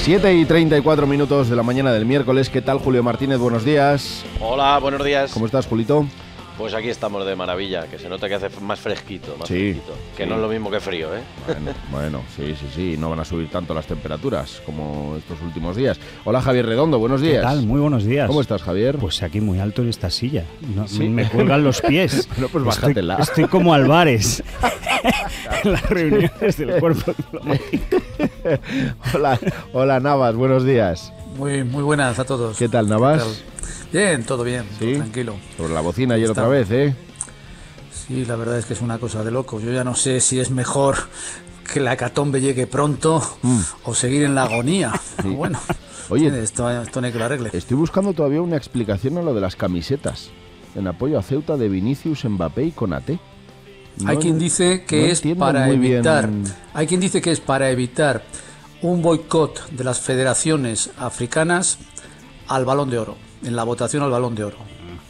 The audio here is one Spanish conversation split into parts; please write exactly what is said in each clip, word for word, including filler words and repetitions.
siete y treinta y cuatro minutos de la mañana del miércoles. ¿Qué tal, Julio Martínez? Buenos días. Hola, buenos días. ¿Cómo estás, Julito? Pues aquí estamos de maravilla, que se nota que hace más fresquito, más sí, fresquito, que sí. no es lo mismo que frío, ¿eh? Bueno, bueno, sí, sí, sí, no van a subir tanto las temperaturas como estos últimos días. Hola, Javier Redondo, buenos días. ¿Qué tal? Muy buenos días. ¿Cómo estás, Javier? Pues aquí muy alto en esta silla, no, ¿Sí? me cuelgan los pies. Bueno, pues bájatela. Estoy, estoy como Álvarez en las reuniones del cuerpo diplomático. Hola, hola, Navas, buenos días. Muy, muy buenas a todos. ¿Qué tal, Navas? ¿Qué tal? Bien, todo bien, ¿Sí? todo tranquilo. Sobre la bocina ayer Está. otra vez, ¿eh? Sí, la verdad es que es una cosa de loco. Yo ya no sé si es mejor que la hecatombe llegue pronto mm. o seguir en la agonía. Sí. Bueno, oye, esto, esto no hay que lo arregle. Estoy buscando todavía una explicación a lo de las camisetas en apoyo a Ceuta de Vinicius, Mbappé y Konaté. No, hay quien dice que no es para evitar, bien... hay quien dice que es para evitar un boicot de las federaciones africanas al Balón de Oro, en la votación al Balón de Oro.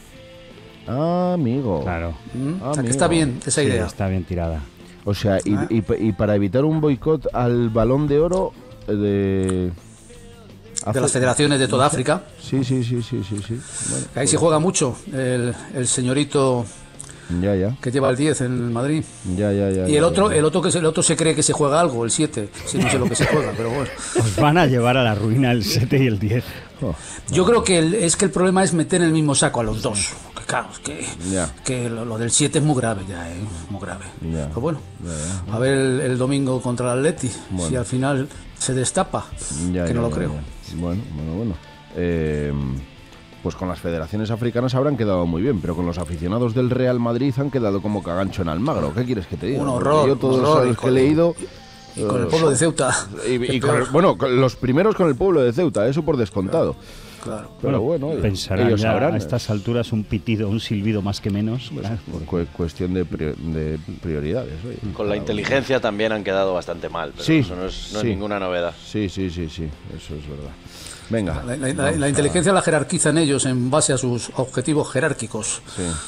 Ah, amigo. Claro. ¿Mm? O sea, que está bien esa sí, idea. Está bien tirada. O sea, y, ah. y, y para evitar un boicot al Balón de Oro de... Hace... de las federaciones de toda África. Sí, sí, sí, sí, sí, sí. Bueno, ahí pues... se juega mucho el, el señorito ya, ya. que lleva el diez en el Madrid. Ya, ya, ya. Y ya, el otro, ya, ya. el otro que se, el otro se cree que se juega algo, el siete, si no sé lo que se juega, pero bueno. Os van a llevar a la ruina el siete y el diez. Oh, Yo no. creo que el, es que el problema es meter en el mismo saco a los dos. Que claro, es que, ya. que lo, lo del siete es muy grave ya, ¿eh? Muy grave. Ya. Pero bueno, ya, ya. a ver el, el domingo contra el Atleti, bueno. si al final se destapa, ya, que ya, no lo ya, creo. Ya. Bueno, bueno, bueno. Eh, pues con las federaciones africanas habrán quedado muy bien, pero con los aficionados del Real Madrid han quedado como cagancho en Almagro. ¿Qué quieres que te diga? Un horror. Yo todos un horror, los que he leído... Y con el pueblo de Ceuta. Y, y con el, bueno, con los primeros con el pueblo de Ceuta, eso por descontado. Claro. claro. Pero bueno, bueno pensarán ellos ya sabrán. A estas alturas un pitido, un silbido más que menos. Pues, cu cuestión de, prior de prioridades. Oye. Con la inteligencia uno. también han quedado bastante mal, pero sí, eso no es, no sí. es ninguna novedad. Sí, sí, sí, sí, eso es verdad. Venga. La, la, la, la inteligencia la jerarquizan ellos en base a sus objetivos jerárquicos. Sí.